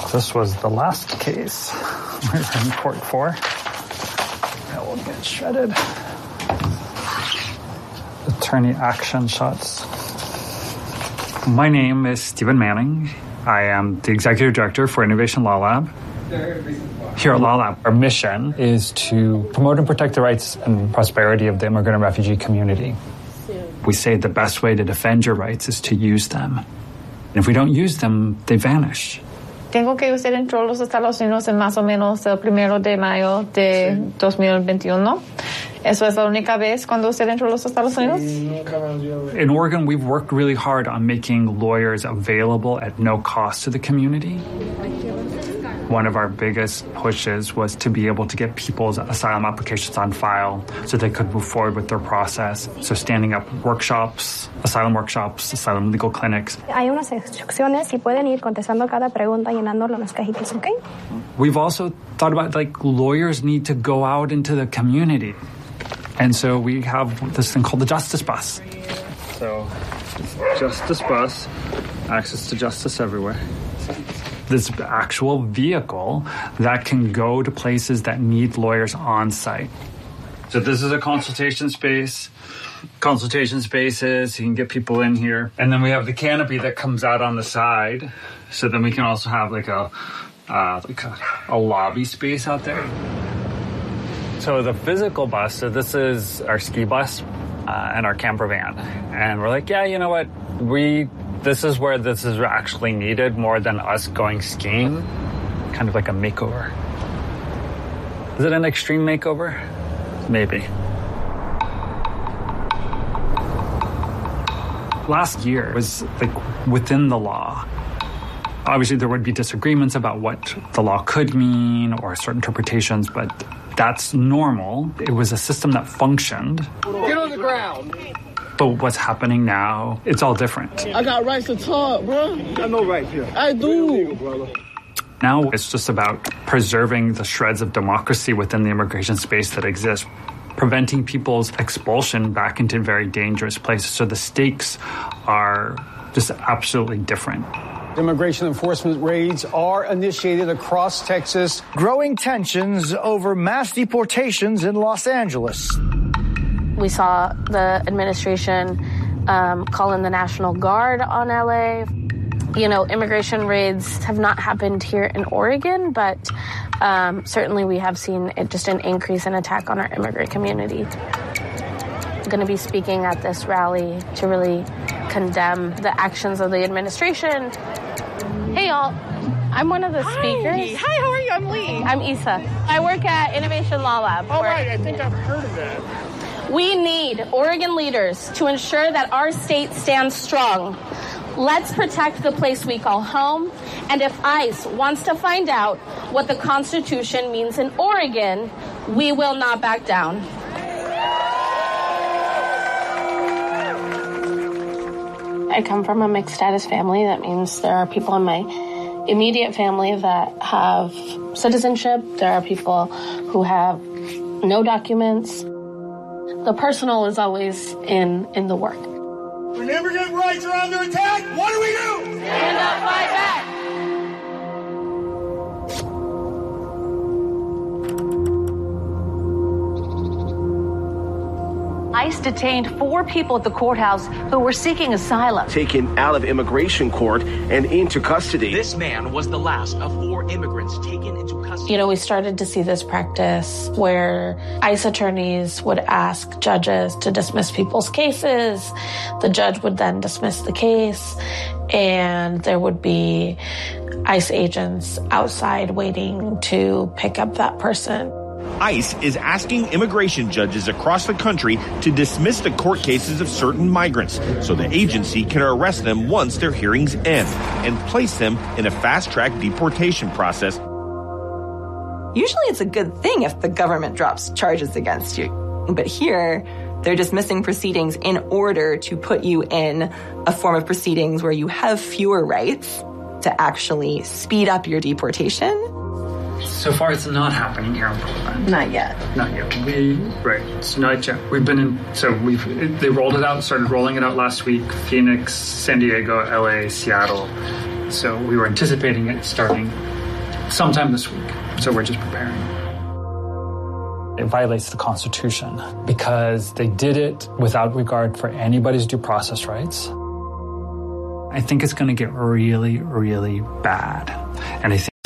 This was the last case we were in court for. That will get shredded. Attorney action shots. My name is Stephen Manning. I am the Executive Director for Innovation Law Lab. Here at Law Lab, our mission is to promote and protect the rights and prosperity of the immigrant and refugee community. We say the best way to defend your rights is to use them. And if we don't use them, they vanish. Tengo que usted entró a los Estados Unidos en más o menos el 1 de mayo de 2021. ¿Eso es la única vez cuando usted entró a los Estados Unidos? In Oregon, we've worked really hard on making lawyers available at no cost to the community. One of our biggest pushes was to be able to get people's asylum applications on file so they could move forward with their process. So standing up workshops, asylum legal clinics. Hay unas instrucciones y pueden ir contestando cada pregunta llenándolo en las cajitas, ¿ok? We've also thought about, lawyers need to go out into the community. And so we have this thing called the Justice Bus. So, Justice Bus, access to justice everywhere. This actual vehicle that can go to places that need lawyers on site. So this is a consultation space. Consultation spaces, you can get people in here. And then we have the canopy that comes out on the side. So then we can also have a lobby space out there. So the physical bus, so this is our ski bus and our camper van. And we're like, yeah, you know what? This is where this is actually needed more than us going skiing. Kind of like a makeover. Is it an extreme makeover? Maybe. Last year was within the law. Obviously, there would be disagreements about what the law could mean or certain interpretations, but that's normal. It was a system that functioned. Get on the ground. But what's happening now, it's all different. I got rights to talk, bro. I got no rights here. I do. Now it's just about preserving the shreds of democracy within the immigration space that exists, preventing people's expulsion back into very dangerous places. So the stakes are just absolutely different. Immigration enforcement raids are initiated across Texas. Growing tensions over mass deportations in Los Angeles. We saw the administration call in the National Guard on LA. You know, immigration raids have not happened here in Oregon, but certainly we have seen just an increase in attack on our immigrant community. I'm going to be speaking at this rally to really condemn the actions of the administration. Hey, y'all. I'm one of the speakers. Hi, how are you? I'm Lee. I'm Isa. I work at Innovation Law Lab. Oh, right. I think I've heard of that. We need Oregon leaders to ensure that our state stands strong. Let's protect the place we call home. And if ICE wants to find out what the Constitution means in Oregon, we will not back down. I come from a mixed status family. That means there are people in my immediate family that have citizenship. There are people who have no documents. The personal is always in the work. When immigrant rights are under attack, what do we do? Stand up, fight back. ICE detained 4 people at the courthouse who were seeking asylum. Taken out of immigration court and into custody. This man was the last of 4 immigrants taken into custody. You know, we started to see this practice where ICE attorneys would ask judges to dismiss people's cases. The judge would then dismiss the case, and there would be ICE agents outside waiting to pick up that person. ICE is asking immigration judges across the country to dismiss the court cases of certain migrants so the agency can arrest them once their hearings end and place them in a fast-track deportation process. Usually it's a good thing if the government drops charges against you. But here, they're dismissing proceedings in order to put you in a form of proceedings where you have fewer rights to actually speed up your deportation. So far, it's not happening here in Portland. Not yet. Not yet. It's not yet. We've been in, they rolled it out, started rolling it out last week. Phoenix, San Diego, LA, Seattle. So we were anticipating it starting sometime this week. So we're just preparing. It violates the Constitution because they did it without regard for anybody's due process rights. I think it's going to get really, really bad. And I think